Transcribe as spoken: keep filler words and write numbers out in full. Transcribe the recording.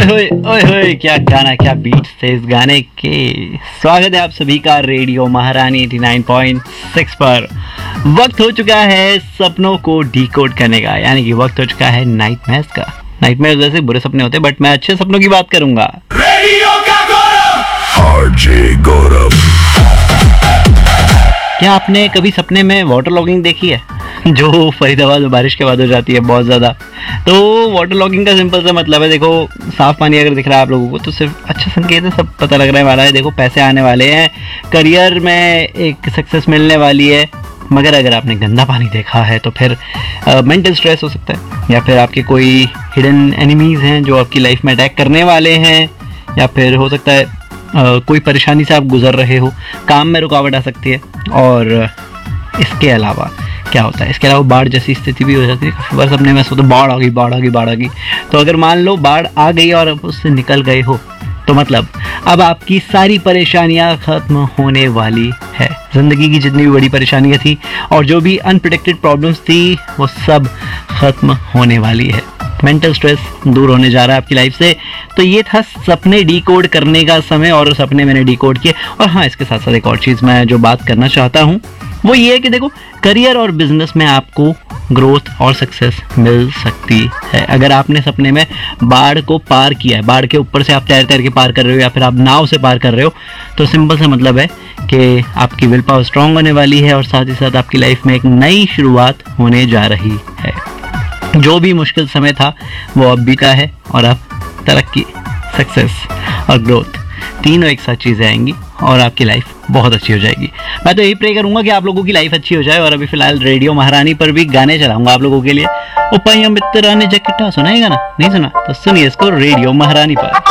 ओए होए ओए होए, क्या गाना, क्या बीट थे इस गाने के। स्वागत है आप सभी का रेडियो महारानी नवासी पॉइंट छह पर। वक्त हो चुका है सपनों को डिकोड करने का, यानी कि वक्त हो चुका है नाइटमेयर्स का। नाइटमेयर्स जैसे बुरे सपने होते हैं, बट मैं अच्छे सपनों की बात करूंगा। रेडियो का गौरव, आरजे गौरव। क्या आपने कभी सपने में वाटर लॉगिंग देखी है, जो फरीदाबाद में बारिश के बाद हो जाती है बहुत ज़्यादा? तो वाटर लॉगिंग का सिंपल सा मतलब है, देखो साफ पानी अगर दिख रहा है आप लोगों को तो सिर्फ अच्छा संकेत है, सब पता लग रहा है वाला है, देखो पैसे आने वाले हैं, करियर में एक सक्सेस मिलने वाली है। मगर अगर आपने गंदा पानी देखा है तो फिर मेंटल uh, स्ट्रेस हो सकता है, या फिर आपके कोई हिडन एनिमीज़ हैं जो आपकी लाइफ में अटैक करने वाले हैं, या फिर हो सकता है uh, कोई परेशानी से आप गुजर रहे हो, काम में रुकावट आ सकती है। और इसके अलावा क्या होता है, इसके अलावा बाढ़ जैसी स्थिति भी हो जाती है। काफ़ी बार सपने में ऐसा होता है बाढ़ आ गई बाढ़ आ गई बाढ़ आ गई। तो अगर मान लो बाढ़ आ गई और आप उससे निकल गए हो तो मतलब अब आपकी सारी परेशानियां खत्म होने वाली है। ज़िंदगी की जितनी भी बड़ी परेशानियां थी और जो भी अनप्रेडिक्टेड प्रॉब्लम्स थी वो सब खत्म होने वाली है। मेंटल स्ट्रेस दूर होने जा रहा है आपकी लाइफ से। तो ये था सपने डिकोड करने का समय, और सपने मैंने डिकोड किए। और हाँ, इसके साथ साथ एक और चीज़ मैं जो बात करना चाहता हूँ वो ये है कि देखो करियर और बिजनेस में आपको ग्रोथ और सक्सेस मिल सकती है अगर आपने सपने में बाढ़ को पार किया है। बाढ़ के ऊपर से आप तैर तैर के पार कर रहे हो, या फिर आप नाव से पार कर रहे हो, तो सिंपल सा मतलब है कि आपकी विल पावर स्ट्रांग होने वाली है, और साथ ही साथ आपकी लाइफ में एक नई शुरुआत होने जा रही है। जो भी मुश्किल समय था वो अब बीता है, और अब तरक्की, सक्सेस और ग्रोथ तीनों एक साथ चीज़ें आएंगी और आपकी लाइफ बहुत अच्छी हो जाएगी। मैं तो यही प्रे करूंगा कि आप लोगों की लाइफ अच्छी हो जाए। और अभी फिलहाल रेडियो महारानी पर भी गाने चलाऊंगा आप लोगों के लिए। ओ पैया मित्रा ने जैकेटा, सुना है गाना? नहीं सुना तो सुनिए इसको रेडियो महारानी पर।